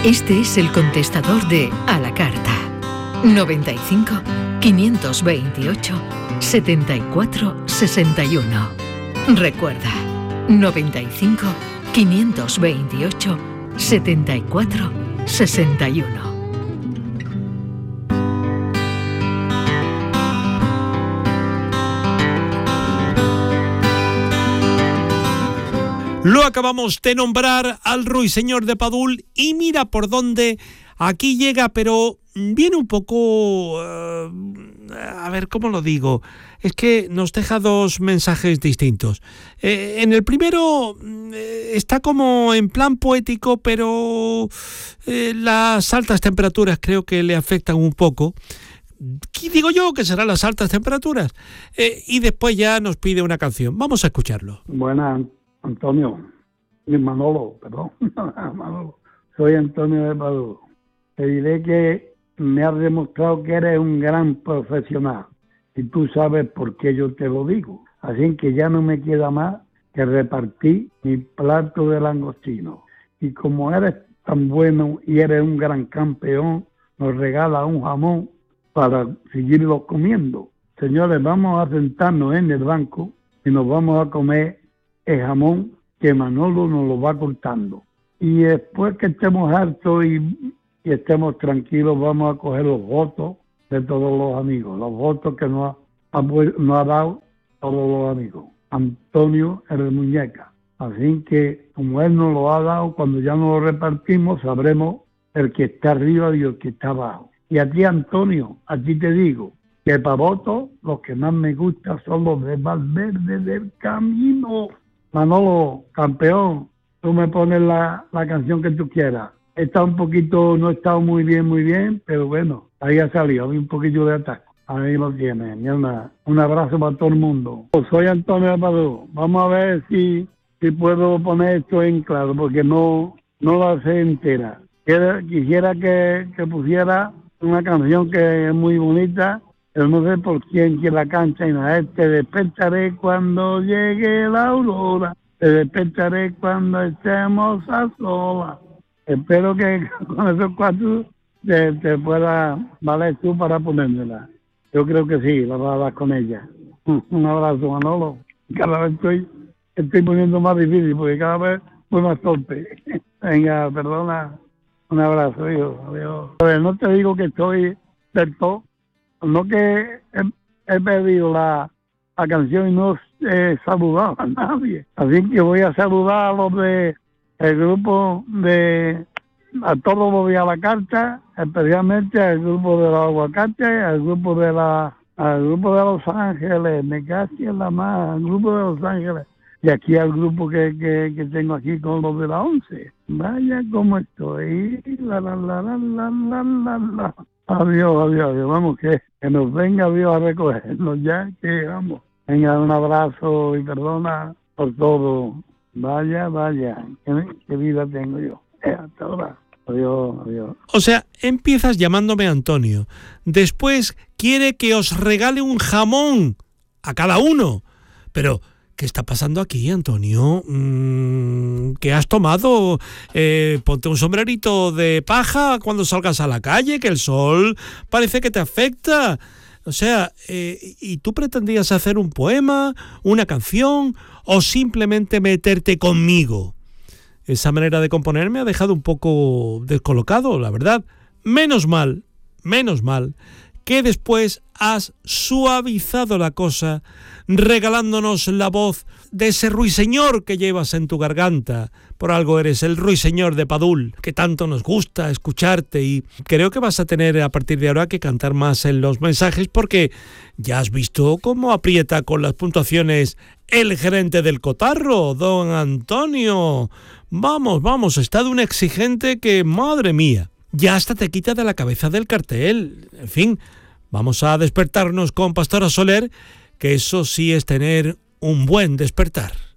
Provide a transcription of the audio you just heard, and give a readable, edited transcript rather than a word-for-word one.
Este es el contestador de A la Carta. 95 528 74 61. Recuerda, 95 528 74 61. Lo acabamos de nombrar al ruiseñor de Padul y mira por dónde aquí llega, pero viene un poco... a ver, ¿cómo lo digo? Es que nos deja dos mensajes distintos. En el primero está como en plan poético, pero las altas temperaturas creo que le afectan un poco. ¿Qué digo yo que serán las altas temperaturas? Y después ya nos pide una canción. Vamos a escucharlo. Buenas, Antonio. Manolo, perdón. Manolo. Soy Antonio de Padul. Te diré que me has demostrado que eres un gran profesional y tú sabes por qué yo te lo digo. Así que ya no me queda más que repartir mi plato de langostino. Y como eres tan bueno y eres un gran campeón, nos regala un jamón para seguirlo comiendo. Señores, vamos a sentarnos en el banco y nos vamos a comer el jamón que Manolo nos lo va cortando. Y después que estemos hartos y estemos tranquilos, vamos a coger los votos de todos los amigos, los votos que nos ha dado todos los amigos. Antonio el Muñeca. Así que, como él nos lo ha dado, cuando ya nos lo repartimos, sabremos el que está arriba y el que está abajo. Y a ti, Antonio, a ti te digo que para votos, los que más me gustan son los de Valverde del Camino. Manolo, campeón, tú me pones la canción que tú quieras. No ha estado muy bien, pero bueno, ahí ha salido, hay un poquillo de ataque. Ahí lo tienes, mi hermana. Un abrazo para todo el mundo. Soy Antonio de Padul. Vamos a ver si puedo poner esto en claro, porque no la sé entera. Quisiera que pusiera una canción que es muy bonita, pero no sé por quién que la canta y nada. Te despertaré cuando llegue la aurora, te despertaré cuando estemos a solas. Espero que con esos cuatro te pueda valer tú para ponérmela. Yo creo que sí, la vas a dar con ella. Un abrazo, Manolo. Cada vez estoy poniendo más difícil porque cada vez voy más torpe. Venga, perdona. Un abrazo, hijo. Adiós. A ver, no te digo que estoy del todo, no que he pedido la canción y no he saludado a nadie. Así que voy a saludar a los de el grupo a todos los de A la Carta, especialmente al grupo de los aguacates, al grupo de Los Ángeles, me casi en la más, al grupo de Los Ángeles, y aquí al grupo que tengo aquí con los de la 11. Vaya como estoy, Adiós, vamos que nos venga Dios a recogernos ya, que vamos. Venga, un abrazo y perdona por todo. Vaya, qué vida tengo yo. Hasta ahora. Adiós. O sea, empiezas llamándome Antonio. Después quiere que os regale un jamón a cada uno. Pero, ¿qué está pasando aquí, Antonio? ¿Qué has tomado? Ponte un sombrerito de paja cuando salgas a la calle, que el sol parece que te afecta. O sea, ¿y tú pretendías hacer un poema, una canción o simplemente meterte conmigo? Esa manera de componer me ha dejado un poco descolocado, la verdad. Menos mal que después has suavizado la cosa regalándonos la voz de ese ruiseñor que llevas en tu garganta. Por algo eres el ruiseñor de Padul, que tanto nos gusta escucharte, y creo que vas a tener a partir de ahora que cantar más en los mensajes porque ya has visto cómo aprieta con las puntuaciones el gerente del Cotarro, don Antonio. Vamos, está de un exigente que, madre mía, ya hasta te quita de la cabeza del cartel. En fin, vamos a despertarnos con Pastora Soler, que eso sí es tener un buen despertar.